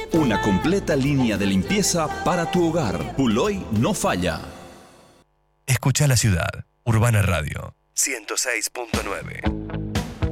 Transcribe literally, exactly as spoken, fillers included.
Una completa línea de limpieza para tu hogar. Puloy no falla. Escucha la ciudad. Urbana Radio ciento seis punto nueve.